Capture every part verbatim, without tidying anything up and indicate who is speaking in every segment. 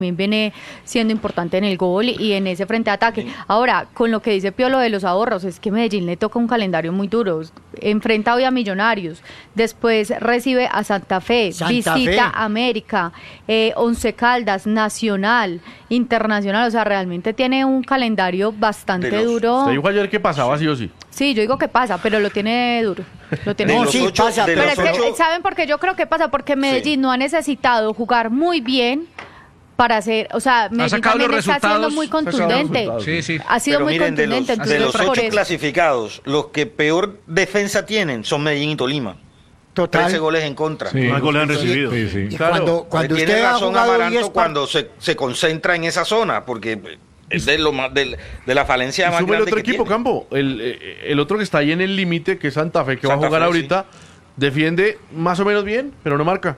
Speaker 1: también viene siendo importante en el gol y en ese frente de ataque. Ahora, con lo que dice Piolo de los ahorros, es que Medellín le toca un calendario muy duro. Enfrenta hoy a Millonarios, después recibe a Santa Fe,
Speaker 2: Santa
Speaker 1: visita
Speaker 2: Fe.
Speaker 1: América, eh, Once Caldas, Nacional, Internacional. O sea, realmente tiene un calendario bastante
Speaker 3: los,
Speaker 1: duro.
Speaker 4: Usted dijo ayer que pasaba sí o sí.
Speaker 1: Sí, yo digo que pasa, pero lo tiene duro. Lo tiene
Speaker 2: No,
Speaker 1: duro.
Speaker 2: sí,
Speaker 3: ocho,
Speaker 2: pasa.
Speaker 1: Pero es que,
Speaker 3: ocho...
Speaker 1: ¿saben por qué yo creo que pasa? Porque Medellín
Speaker 3: Sí.
Speaker 1: no ha necesitado jugar muy bien para hacer, o sea, Medellín
Speaker 5: sacado
Speaker 1: también
Speaker 5: los
Speaker 1: está siendo
Speaker 5: resultados,
Speaker 1: muy
Speaker 4: ha sacado los
Speaker 1: contundente.
Speaker 4: resultados,
Speaker 5: Sí, sí.
Speaker 1: Ha sido
Speaker 3: Pero
Speaker 1: muy
Speaker 3: miren, de los,
Speaker 1: contundente.
Speaker 3: de
Speaker 1: Entonces,
Speaker 3: los
Speaker 1: por
Speaker 3: ocho
Speaker 1: eso-
Speaker 3: clasificados, los que peor defensa tienen son Medellín y Tolima.
Speaker 2: Total.
Speaker 3: trece goles en contra.
Speaker 6: Sí.
Speaker 7: Más goles han recibido.
Speaker 6: Sí, sí.
Speaker 2: Y
Speaker 4: Claro.
Speaker 2: cuando, cuando
Speaker 3: Tiene
Speaker 2: usted ha
Speaker 3: razón
Speaker 2: jugado
Speaker 3: Amaranto
Speaker 2: diez
Speaker 3: cuando se, se concentra en esa zona, porque es de, lo más, de, de la falencia
Speaker 4: Y
Speaker 3: más
Speaker 4: sube el
Speaker 3: grande
Speaker 4: otro
Speaker 3: que
Speaker 4: equipo,
Speaker 3: tiene.
Speaker 4: Campo. El, eh, el otro que está ahí en el límite, que es Santa Fe, que va
Speaker 3: Santa
Speaker 4: a jugar
Speaker 3: Fe,
Speaker 4: ahorita, defiende más o menos bien, pero no marca.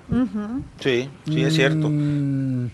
Speaker 3: Sí, sí, es cierto.
Speaker 2: Mm,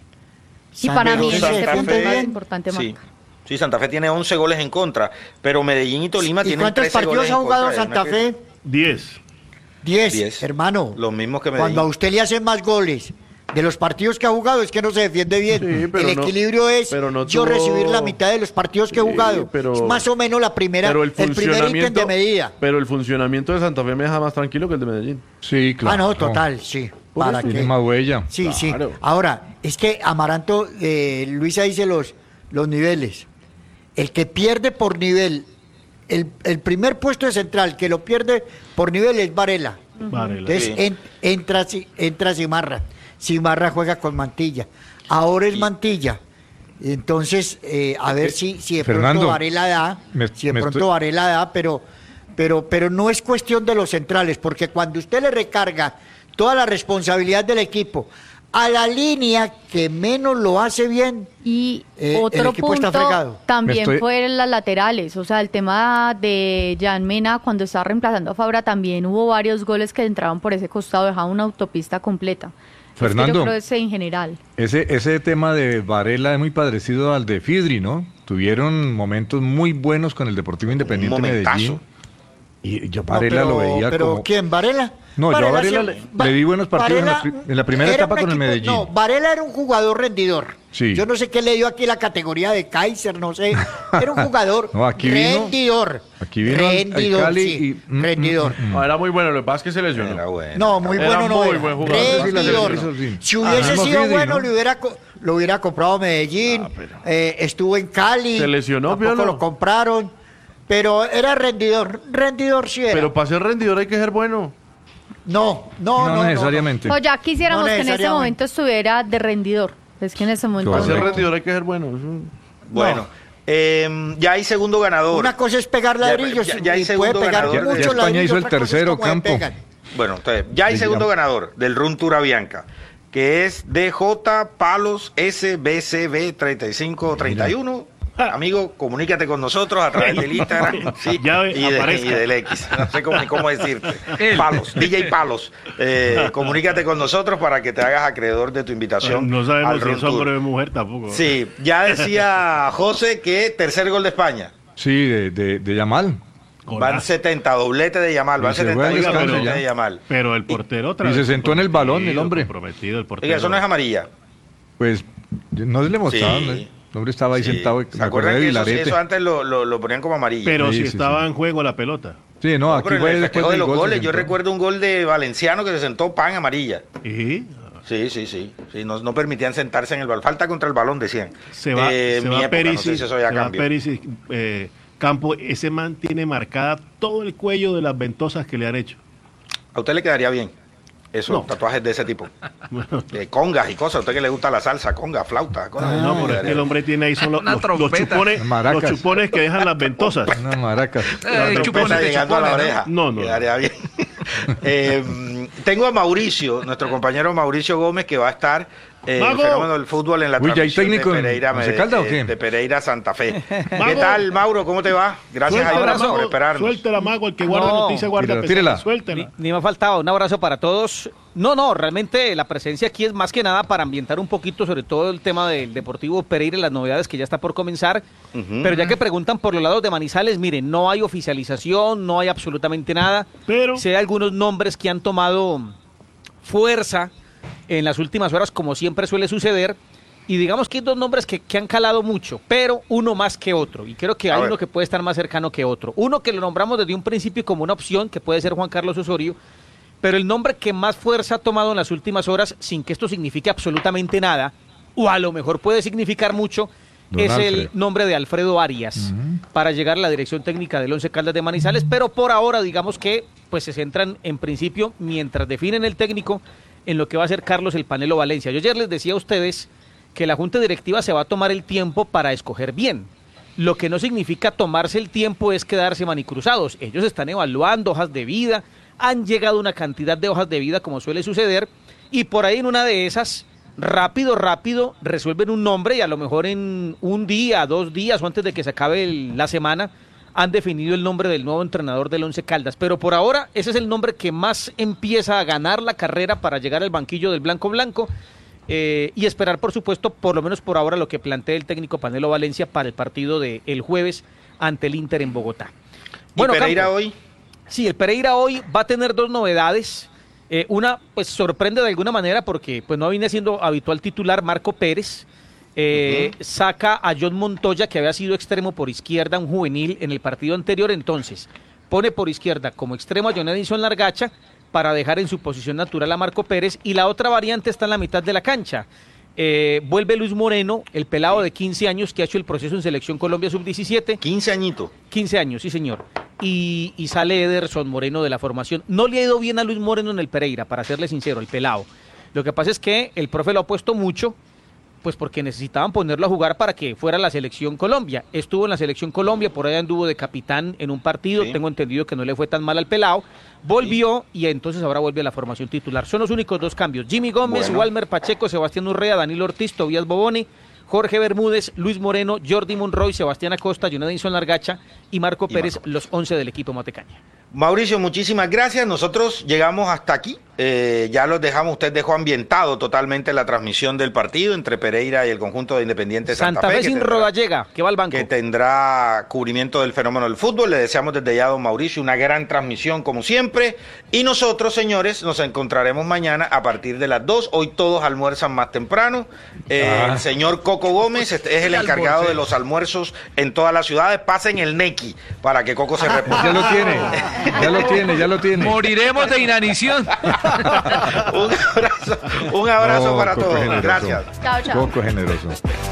Speaker 1: Y para
Speaker 2: Santa
Speaker 1: mí
Speaker 2: Fe
Speaker 1: en
Speaker 2: se
Speaker 1: este
Speaker 3: Santa
Speaker 1: punto
Speaker 2: defiende
Speaker 1: es más
Speaker 2: bien.
Speaker 1: importante
Speaker 3: Sí.
Speaker 1: marcar.
Speaker 3: Sí, Santa Fe tiene once goles en contra, pero Medellín y Tolima
Speaker 2: ¿Y
Speaker 3: tienen
Speaker 2: cuántos
Speaker 3: trece
Speaker 2: partidos
Speaker 3: goles
Speaker 2: ha
Speaker 3: en
Speaker 2: jugado
Speaker 3: contra.
Speaker 2: Santa
Speaker 3: Es una que-
Speaker 2: Fe?
Speaker 7: diez.
Speaker 2: Diez,
Speaker 3: Diez.
Speaker 2: hermano.
Speaker 3: Los mismos que Medellín.
Speaker 2: Cuando a usted le hacen más goles de los partidos que ha jugado, es que no se defiende bien.
Speaker 4: Sí, pero
Speaker 2: el
Speaker 4: no-
Speaker 2: equilibrio es
Speaker 4: pero no
Speaker 2: yo
Speaker 4: tuvo-
Speaker 2: recibir la mitad de los partidos que he
Speaker 4: Sí,
Speaker 2: jugado.
Speaker 4: pero-
Speaker 2: es más o menos la primera,
Speaker 4: Pero
Speaker 2: el,
Speaker 4: el
Speaker 2: primer ítem
Speaker 4: funcionamiento,
Speaker 2: de medida.
Speaker 4: pero el funcionamiento de Santa Fe me deja más tranquilo que el de Medellín.
Speaker 6: Sí, claro.
Speaker 2: Ah, no, total, sí.
Speaker 4: Por
Speaker 2: ¿Para
Speaker 4: eso
Speaker 2: qué?
Speaker 6: Tiene más huella.
Speaker 2: Sí,
Speaker 4: Claro.
Speaker 2: sí. Ahora, es que Amaranto, eh, Luisa dice los, los niveles. El que pierde por nivel, el, el primer puesto de central que lo pierde por nivel es Varela.
Speaker 7: Varela.
Speaker 2: Entonces
Speaker 3: Sí.
Speaker 2: en- entra, Si- entra Cimarra. Cimarra juega con Mantilla. Ahora es
Speaker 3: Y-
Speaker 2: Mantilla. Entonces, eh, a ver si, si de
Speaker 6: Fernando,
Speaker 2: pronto Varela da,
Speaker 6: me-
Speaker 2: si de
Speaker 6: me
Speaker 2: pronto
Speaker 6: estoy-
Speaker 2: Varela da, pero, pero, pero no es cuestión de los centrales, porque cuando usted le recarga toda la responsabilidad del equipo a la línea que menos lo hace bien,
Speaker 1: Y
Speaker 2: Eh, el
Speaker 1: otro
Speaker 2: equipo está
Speaker 1: punto
Speaker 2: fregado.
Speaker 1: también
Speaker 6: Me estoy-
Speaker 1: fue las laterales, o sea, el tema de Jan Mena cuando estaba reemplazando a Fabra también hubo varios goles que entraban por ese costado, dejaban una autopista completa. Es que
Speaker 6: Fernando.
Speaker 1: yo creo ese en general.
Speaker 6: Ese, ese tema de Varela es muy parecido al de Fidri, ¿no? Tuvieron momentos muy buenos con el Deportivo Independiente
Speaker 3: Un momentazo.
Speaker 6: Medellín. Y yo
Speaker 2: no,
Speaker 6: Varela
Speaker 2: pero,
Speaker 6: lo veía
Speaker 2: pero
Speaker 6: como...
Speaker 2: ¿quién? ¿Varela?
Speaker 6: No, yo a Varela le-
Speaker 2: Va-
Speaker 6: le vi buenos partidos en la
Speaker 2: Varela
Speaker 6: pri- en la primera
Speaker 2: era
Speaker 6: etapa
Speaker 2: un
Speaker 6: con el
Speaker 2: equipo-
Speaker 6: Medellín.
Speaker 2: No, Varela era un jugador rendidor.
Speaker 6: Sí.
Speaker 2: Yo no sé qué le dio aquí la categoría de Kaiser, no sé. Era un jugador
Speaker 6: No, aquí vino-
Speaker 2: rendidor.
Speaker 6: aquí vino al- al
Speaker 2: rendidor,
Speaker 6: Cali
Speaker 2: sí,
Speaker 6: y- mm,
Speaker 2: rendidor.
Speaker 6: mm, mm.
Speaker 4: No, era muy bueno, lo que pasa es que se lesionó.
Speaker 3: Era bueno.
Speaker 2: No, muy
Speaker 4: Era
Speaker 2: bueno no
Speaker 4: muy
Speaker 2: era.
Speaker 4: buen jugador.
Speaker 2: Rendidor.
Speaker 6: Sí, sí, sí.
Speaker 2: Si hubiese
Speaker 6: Mismo
Speaker 2: sido
Speaker 6: Fidri,
Speaker 2: bueno,
Speaker 6: ¿no?
Speaker 2: le hubiera co- lo hubiera comprado Medellín.
Speaker 4: Ah, pero-
Speaker 2: eh, estuvo en Cali.
Speaker 4: Se lesionó,
Speaker 2: tampoco
Speaker 4: Piolo.
Speaker 2: lo compraron. Pero era rendidor. Rendidor sí era.
Speaker 4: Pero para ser rendidor hay que ser bueno.
Speaker 2: no, no, no,
Speaker 6: No,
Speaker 2: no,
Speaker 6: necesariamente.
Speaker 1: O ya quisiéramos
Speaker 2: No
Speaker 1: que en ese
Speaker 2: necesariamente.
Speaker 1: momento estuviera de rendidor. Es que en ese momento
Speaker 4: Para ser
Speaker 6: Correcto.
Speaker 4: rendidor hay que ser bueno. Es un-
Speaker 3: Bueno, eh, ya hay segundo ganador.
Speaker 2: Una cosa es pegar
Speaker 3: Ya-
Speaker 2: ladrillos
Speaker 3: ya- ya hay
Speaker 2: y puede
Speaker 3: segundo
Speaker 2: pegar
Speaker 3: ganador.
Speaker 2: muchos
Speaker 3: Ya
Speaker 6: España
Speaker 2: ladrillos.
Speaker 6: hizo el
Speaker 2: otra cosa es
Speaker 6: tercero,
Speaker 2: cómo se
Speaker 6: Campo.
Speaker 2: pegan.
Speaker 3: Bueno, entonces, ya hay
Speaker 6: Sí,
Speaker 3: segundo
Speaker 6: ya.
Speaker 3: ganador del Run Tour Avianca, que es D J Palos S B C B treinta y cinco treinta y uno. Amigo, comunícate con nosotros a través del Instagram sí,
Speaker 7: Ya
Speaker 3: y, de-
Speaker 7: aparezca.
Speaker 3: y del X. No sé cómo, ni cómo decirte. Palos, D J Palos. Eh, comunícate con nosotros para que te hagas acreedor de tu invitación.
Speaker 7: No
Speaker 3: al
Speaker 7: sabemos si
Speaker 3: Run
Speaker 7: es hombre
Speaker 3: Tour.
Speaker 7: o mujer tampoco.
Speaker 3: Sí, ya decía José que tercer gol de España.
Speaker 6: Sí, de, de, de Yamal.
Speaker 3: Van
Speaker 7: Golazo.
Speaker 3: setenta, doblete de Yamal, van
Speaker 6: Y se fue al
Speaker 3: setenta y uno
Speaker 6: descanso
Speaker 3: doblete
Speaker 6: ya.
Speaker 3: de Yamal.
Speaker 7: Pero el portero otra
Speaker 6: Y se
Speaker 7: vez
Speaker 6: sentó en el balón, el
Speaker 7: comprometido,
Speaker 6: hombre.
Speaker 7: comprometido el portero.
Speaker 3: Oiga, eso no es amarilla.
Speaker 6: Pues no se le mostraron.
Speaker 3: Sí.
Speaker 6: ¿eh? El hombre estaba ahí
Speaker 3: Sí.
Speaker 6: sentado.
Speaker 3: ¿Se
Speaker 6: Me acordé
Speaker 3: acuerdan
Speaker 6: de
Speaker 3: que eso,
Speaker 6: Vilarete.
Speaker 3: eso antes lo, lo, lo ponían como amarilla?
Speaker 7: Pero
Speaker 6: Sí,
Speaker 7: si
Speaker 6: sí,
Speaker 7: estaba
Speaker 6: sí.
Speaker 7: en juego la pelota.
Speaker 6: Sí, no,
Speaker 3: No,
Speaker 6: aquí
Speaker 3: pero en
Speaker 6: fue
Speaker 3: el
Speaker 6: después
Speaker 3: festejo de
Speaker 6: del
Speaker 3: los
Speaker 6: gol. se
Speaker 3: goles, yo
Speaker 6: sentó.
Speaker 3: recuerdo un gol de Valenciano que se sentó pan amarilla.
Speaker 7: Y
Speaker 3: Sí, sí, sí. sí no, no permitían sentarse en el balón. Falta contra el balón, decían.
Speaker 7: se va,
Speaker 3: Eh,
Speaker 7: se
Speaker 3: mi
Speaker 7: va
Speaker 3: época,
Speaker 7: Perisic,
Speaker 3: no sé si eso ya
Speaker 7: se va
Speaker 3: cambió.
Speaker 7: Perisic, eh, Campo, ese man tiene marcada todo el cuello de las ventosas que le han hecho.
Speaker 3: A usted le quedaría bien esos
Speaker 7: No.
Speaker 3: tatuajes de ese tipo.
Speaker 7: Bueno,
Speaker 3: De congas y cosas. A usted que le gusta la salsa, conga, flauta. Cosas.
Speaker 7: no, pero es que el hombre tiene ahí son los,
Speaker 5: Una
Speaker 7: los- los
Speaker 5: trompeta.
Speaker 7: chupones,
Speaker 6: Maracas.
Speaker 7: los chupones que dejan las ventosas.
Speaker 6: Una maraca.
Speaker 5: Eh,
Speaker 3: La trompeta
Speaker 5: chupones de
Speaker 3: llegando a la
Speaker 5: chupones,
Speaker 3: oreja.
Speaker 7: ¿no? No, no.
Speaker 3: Quedaría bien. Eh, tengo a Mauricio, nuestro compañero Mauricio Gómez, que va a estar eh, el
Speaker 7: ¡Mago!
Speaker 3: fenómeno del fútbol en la
Speaker 6: Uy, ¿ya hay
Speaker 3: transmisión
Speaker 6: técnico
Speaker 3: de
Speaker 6: en
Speaker 3: Pereira,
Speaker 6: Once
Speaker 3: de-
Speaker 6: Caldas o
Speaker 3: de-
Speaker 6: qué?
Speaker 3: de Pereira Santa Fe. ¿Qué
Speaker 7: ¡Mago!
Speaker 3: tal, Mauro? ¿Cómo te va? Gracias a
Speaker 7: Suéltela,
Speaker 3: Dios por
Speaker 7: Mago,
Speaker 3: esperarnos.
Speaker 7: suéltela, Mago, el que guarda
Speaker 8: No,
Speaker 7: noticias guarda
Speaker 6: tírala,
Speaker 7: pesar.
Speaker 6: tírala.
Speaker 7: Suéltela.
Speaker 8: Ni, ni me ha faltado, un abrazo para todos. No, no, realmente la presencia aquí es más que nada para ambientar un poquito sobre todo el tema del Deportivo Pereira y las novedades que ya está por comenzar.
Speaker 3: Ujú.
Speaker 8: Pero ya que preguntan por los lados de Manizales, miren, no hay oficialización, no hay absolutamente nada.
Speaker 7: Pero
Speaker 8: Sí hay algunos nombres que han tomado fuerza en las últimas horas, como siempre suele suceder. Y digamos que hay dos nombres que, que han calado mucho, pero uno más que otro. Y creo que hay
Speaker 3: A ver.
Speaker 8: uno que puede estar más cercano que otro. Uno que lo nombramos desde un principio como una opción, que puede ser Juan Carlos Osorio, pero el nombre que más fuerza ha tomado en las últimas horas, sin que esto signifique absolutamente nada, o a lo mejor puede significar mucho,
Speaker 6: Don
Speaker 8: es
Speaker 6: Alfred.
Speaker 8: el nombre de Alfredo Arias,
Speaker 6: Ujú.
Speaker 8: para llegar a la dirección técnica del Once Caldas de Manizales, pero por ahora digamos que pues se centran en principio, mientras definen el técnico, en lo que va a ser Carlos el Panelo Valencia. Yo ayer les decía a ustedes que la Junta Directiva se va a tomar el tiempo para escoger bien. Lo que no significa tomarse el tiempo es quedarse manicruzados. Ellos están evaluando hojas de vida, han llegado una cantidad de hojas de vida como suele suceder, y por ahí en una de esas, rápido, rápido, resuelven un nombre y a lo mejor en un día, dos días o antes de que se acabe el- la semana, han definido el nombre del nuevo entrenador del Once Caldas. Pero por ahora ese es el nombre que más empieza a ganar la carrera para llegar al banquillo del Blanco Blanco. Eh, y esperar, por supuesto, por lo menos por ahora, lo que plantea el técnico Panelo Valencia para el partido del jueves ante el Inter en Bogotá.
Speaker 3: ¿Y Pereira
Speaker 8: Campo,
Speaker 3: hoy?
Speaker 8: Sí, el Pereira hoy va a tener dos novedades. Eh, una, pues sorprende de alguna manera porque pues no viene siendo habitual titular Marco Pérez. Eh,
Speaker 3: Ujú.
Speaker 8: Saca a John Montoya, que había sido extremo por izquierda, un juvenil en el partido anterior. Entonces, pone por izquierda como extremo a John Edison Largacha para dejar en su posición natural a Marco Pérez. Y la otra variante está en la mitad de la cancha. Eh, vuelve Luis Moreno, el pelado de quince años que ha hecho el proceso en Selección Colombia sub diecisiete.
Speaker 3: quince añitos.
Speaker 8: quince años, sí señor. Y, y sale Ederson Moreno de la formación. No le ha ido bien a Luis Moreno en el Pereira, para serle sincero, el pelado. Lo que pasa es que el profe lo ha puesto mucho, pues porque necesitaban ponerlo a jugar para que fuera la Selección Colombia. Estuvo en la Selección Colombia, por ahí anduvo de capitán en un partido,
Speaker 3: Sí.
Speaker 8: tengo entendido que no le fue tan mal al pelado. Volvió y entonces ahora vuelve a la formación titular. Son los únicos dos cambios. Jimmy Gómez,
Speaker 3: Bueno.
Speaker 8: Walmer Pacheco, Sebastián Urrea, Danilo Ortiz, Tobías Boboni, Jorge Bermúdez, Luis Moreno, Jordi Monroy, Sebastián Acosta, Jonadison Largacha y Marco
Speaker 3: Y
Speaker 8: Pérez,
Speaker 3: Marco.
Speaker 8: los once del equipo Matecaña.
Speaker 3: Mauricio, muchísimas gracias. Nosotros llegamos hasta aquí. Eh, ya los dejamos, usted dejó ambientado totalmente la transmisión del partido entre Pereira y el conjunto de Independiente Santa,
Speaker 8: Santa Fe
Speaker 3: que
Speaker 8: sin
Speaker 3: tendrá-
Speaker 8: Rodallega, que va al banco.
Speaker 3: que tendrá cubrimiento del fenómeno del fútbol. Le deseamos desde ya a don Mauricio una gran transmisión como siempre. Y nosotros, señores, nos encontraremos mañana a partir de las dos. Hoy todos almuerzan más temprano. Eh,
Speaker 6: Ah.
Speaker 3: El señor Coco Gómez este es el encargado de los almuerzos en todas las ciudades. Pasen el Nequi para que Coco se reponga.
Speaker 6: Ya lo tiene, ya lo tiene, ya lo tiene.
Speaker 5: Moriremos de inanición.
Speaker 3: Un abrazo, un abrazo
Speaker 6: No,
Speaker 3: para
Speaker 6: Coco
Speaker 3: todos.
Speaker 6: generoso.
Speaker 3: Gracias.
Speaker 1: Chao, chao.
Speaker 6: Coco generoso.